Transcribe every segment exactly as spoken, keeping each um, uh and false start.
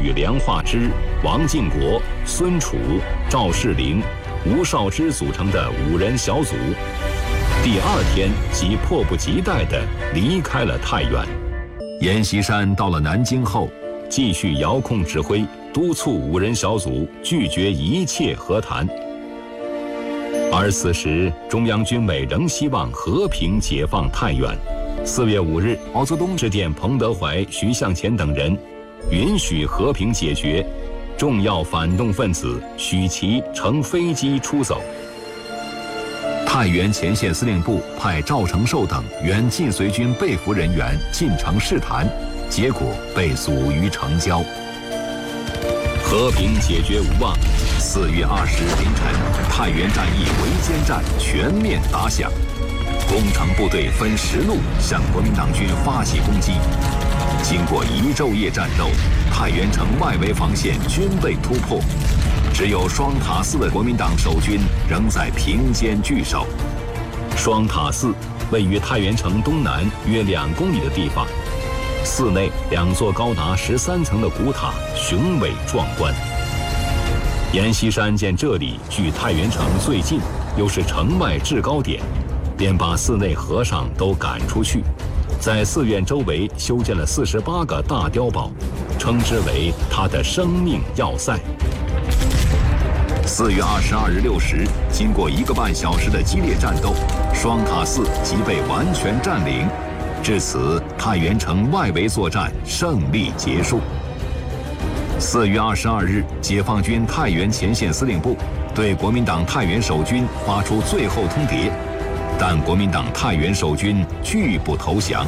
与梁化之、王进国、孙楚、赵世灵、吴少之组成的五人小组，第二天即迫不及待地离开了太原。阎锡山到了南京后，继续遥控指挥，督促五人小组拒绝一切和谈。而此时，中央军委仍希望和平解放太原。四月五日，毛泽东致电彭德怀、徐向前等人，允许和平解决，重要反动分子许其乘飞机出走。太原前线司令部派赵承寿等原晋绥军被俘人员进城试谈，结果被阻于城郊。和平解决无望。四月二十日凌晨，太原战役围歼战全面打响，攻城部队分十路向国民党军发起攻击。经过一昼夜战斗，太原城外围防线均被突破，只有双塔寺的国民党守军仍在平坚据守。双塔寺位于太原城东南约两公里的地方，寺内两座高达十三层的古塔雄伟壮观。阎锡山见这里距太原城最近，又是城外制高点，便把寺内和尚都赶出去，在寺院周围修建了四十八个大碉堡，称之为他的生命要塞。四月二十二日六时，经过一个半小时的激烈战斗，双塔寺即被完全占领。至此，太原城外围作战胜利结束。四月二十二日，解放军太原前线司令部对国民党太原守军发出最后通牒，但国民党太原守军拒不投降。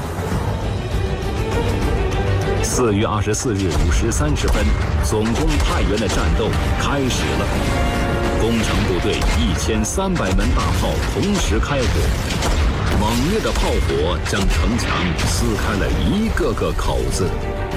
四月二十四日五时三十分，总攻太原的战斗开始了。攻城部队一千三百门大炮同时开火，猛烈的炮火将城墙撕开了一个个口子。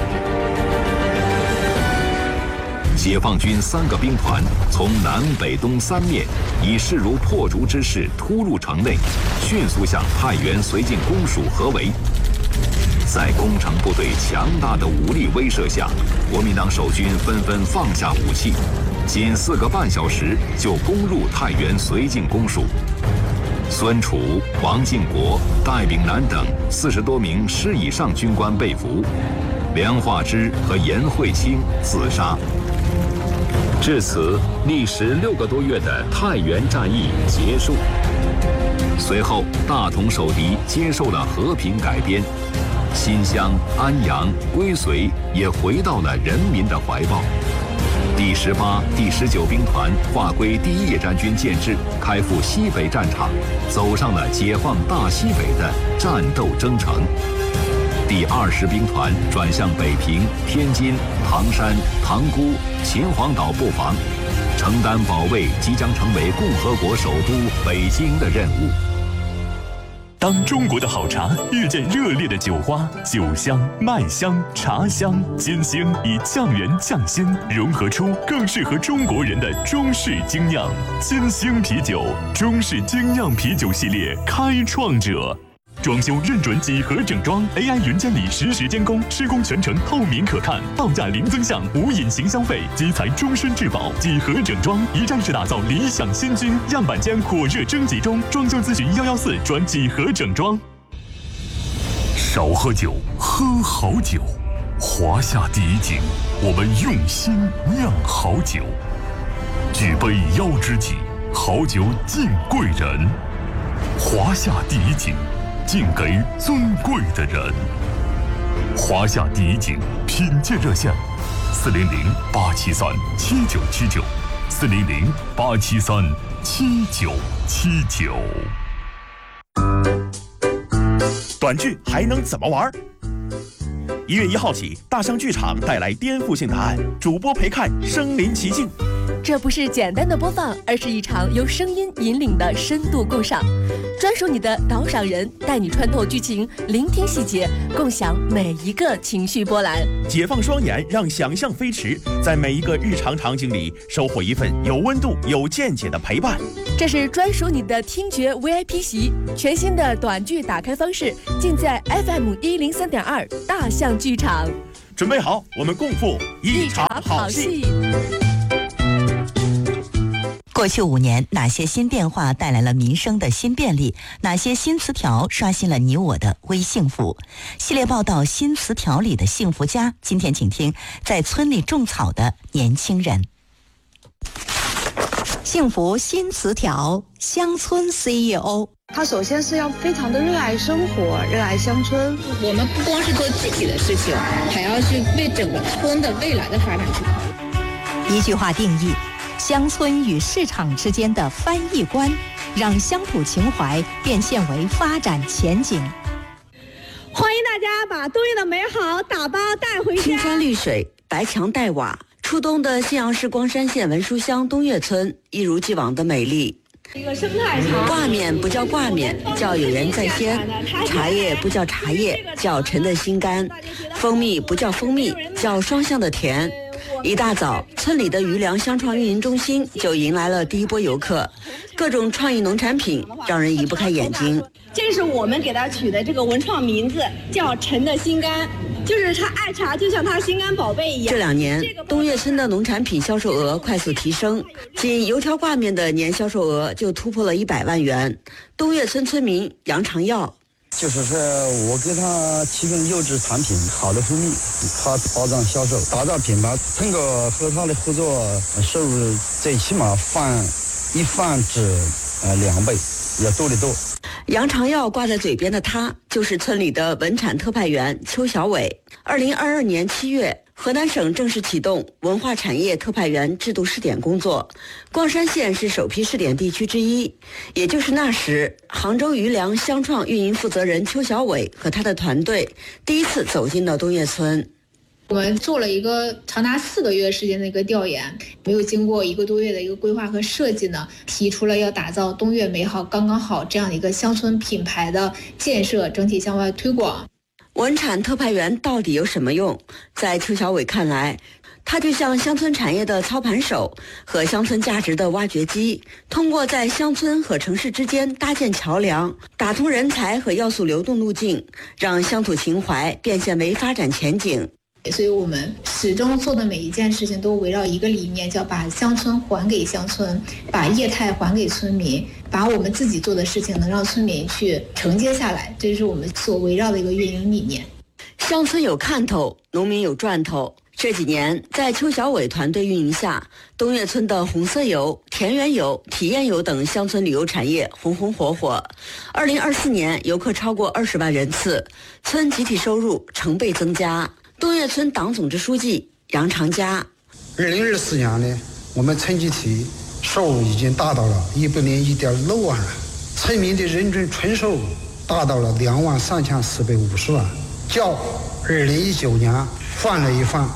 解放军三个兵团从南北东三面以势如破竹之势突入城内，迅速向太原绥靖公署合围。在攻城部队强大的武力威慑下，国民党守军纷纷放下武器，仅四个半小时就攻入太原绥靖公署。孙楚、王进国、戴炳南等四十多名师以上军官被俘，梁化之和严惠清自杀。至此，历时六个多月的太原战役结束。随后，大同守敌接受了和平改编，新乡、安阳、归绥也回到了人民的怀抱。第十八、第十九兵团划归第一野战军建制，开赴西北战场，走上了解放大西北的战斗征程。第二十兵团转向北平、天津、唐山、塘沽、秦皇岛布防，承担保卫即将成为共和国首都北京的任务。 当中国的好茶遇见热烈的酒花，酒香、麦香、茶香、金星以酱园匠心融合出更适合中国人的中式精酿。金星啤酒，中式精酿啤酒系列开创者。装修认准几何整装 ，A I 云监理实时监工，施工全程透明可看，报价零增项，无隐形消费，基材终身质保。几何整装一站式打造理想新居，样板间火热征集中，装修咨询幺幺四转几何整装。少喝酒，喝好酒。华夏第一景，我们用心酿好酒。举杯邀知己，好酒敬贵人。华夏第一景。敬给尊贵的人。华夏第一景品鉴热线：四零零八七三七九七九，四零零八七三七九七九。 短剧还能怎么玩？一月一号起，大象剧场带来颠覆性答案，主播陪看身临其境。 这不是简单的播放，而是一场由声音引领的深度共赏。专属你的导赏人，带你穿透剧情，聆听细节，共享每一个情绪波澜。 解放双眼，让想象飞驰，在每一个日常场景里收获一份有温度、有见解的陪伴。 这是专属你的听觉 V I P 席，全新的短剧打开方式，尽在 F M 一零三点二大象剧场。 准备好，我们共赴一场好戏。 过去五年，哪些新变化带来了民生的新便利？哪些新词条刷新了你我的微幸福？系列报道《新词条里的幸福家》，今天请听在村里种草的年轻人。幸福新词条，乡村 C E O。 他首先是要非常的热爱生活，热爱乡村。 我们不光是做自己的事情，还要去为整个村的未来的发展去考虑。 一句话定义：乡村与市场之间的翻译官，让乡土情怀变现为发展前景。 欢迎大家把冬夜的美好打包带回家。 青山绿水，白墙带瓦，初冬的信阳市光山县文书乡东岳村一如既往的美丽。 一个生态茶， 挂面不叫挂面，叫有人在先；茶叶不叫茶叶，叫陈的心甘；蜂蜜不叫蜂蜜，叫双向的甜。一大早，村里的余粮乡创运营中心就迎来了第一波游客，各种创意农产品让人移不开眼睛。 这是我们给他取的这个文创名字，叫陈的心甘，就是他爱茶就像他心肝宝贝一样。 这两年，东岳村的农产品销售额快速提升，仅油条挂面的年销售额就突破了一百万元。东岳村村民杨长耀。 就是说我给他提供优质产品，好的蜂蜜，他包装销售，打造品牌。通过和他的合作，收入最起码翻一翻至呃两倍，也多得多。 杨长耀挂在嘴边的他，就是村里的文产特派员邱小伟。二零二二年七月，河南省正式启动文化产业特派员制度试点工作，光山县是首批试点地区之一。也就是那时，杭州余粮乡创运营负责人邱小伟和他的团队第一次走进了东岳村。 我们做了一个长达四个月时间的一个调研，没有经过一个多月的一个规划和设计呢，提出了要打造东岳美好刚刚好这样的一个乡村品牌的建设，整体向外推广。 文产特派员到底有什么用？在邱小伟看来，他就像乡村产业的操盘手和乡村价值的挖掘机，通过在乡村和城市之间搭建桥梁，打通人才和要素流动路径，让乡土情怀变现为发展前景。 所以我们始终做的每一件事情都围绕一个理念，叫把乡村还给乡村，把业态还给村民，把我们自己做的事情能让村民去承接下来，这是我们所围绕的一个运营理念。 乡村有看头，农民有赚头。这几年，在邱小伟团队运营下，东岳村的红色游、田园游、体验游等乡村旅游产业红红火火。二零二四年，游客超过二十万人次，村集体收入成倍增加。东岳村党总支书记杨长佳。 二零二四年呢，我们村集体收入已经达到了一百零一点六万了，村民的人均纯收入达到了两万三千四百五十万，较二零一九年翻了一番。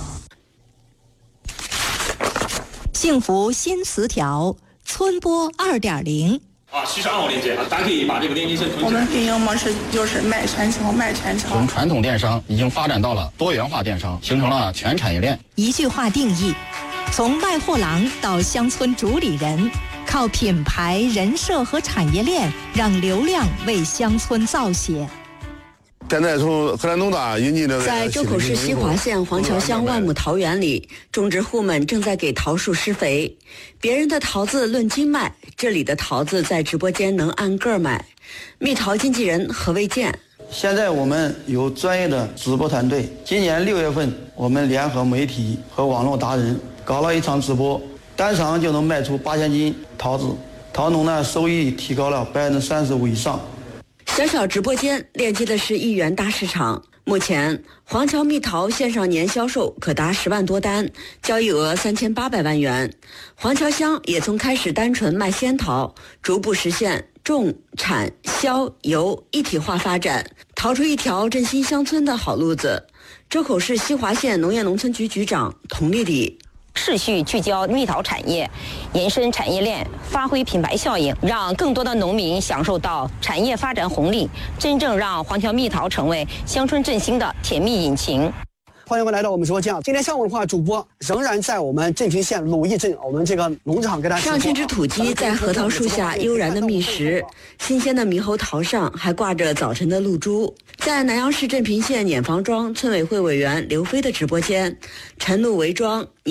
幸福新词条，村播二点零。 啊，七十二号链接啊，大家可以把这个链接先存起来。 我们运营模式就是卖全球，卖全球。 从传统电商已经发展到了多元化电商，形成了全产业链。 一句话定义：从卖货郎到乡村主理人，靠品牌、人设和产业链，让流量为乡村造血。 现在从河南农大引进的， 在周口市西华县黄桥乡万亩桃园里，种植户们正在给桃树施肥。别人的桃子论斤卖，这里的桃子在直播间能按个买。蜜桃经纪人何卫健。 现在我们有专业的直播团队，今年六月份，我们联合媒体和网络达人搞了一场直播，单场就能卖出八千斤桃子，桃农呢收益提高了百分之三十五以上。 小小直播间链接的是一元大市场，目前黄桥蜜桃线上年销售可达十万多单，交易额三千八百万元。黄桥乡也从开始单纯卖仙桃，逐步实现种、产、销、游一体化发展，逃出一条振兴乡村的好路子。周口市西华县农业农村局局长童丽丽。 持续聚焦蜜桃产业，延伸产业链，发挥品牌效应，让更多的农民享受到产业发展红利，真正让黄桥蜜桃成为乡村振兴的甜蜜引擎。 欢迎回来到我们直播间啊！今天上午的话，主播仍然在我们镇平县鲁义镇我们这个农场给大家。 上千只土鸡在核桃树下悠然的觅食，新鲜的猕猴桃上还挂着早晨的露珠。在南阳市镇平县碾房庄村委会委员刘飞的直播间，晨露围庄。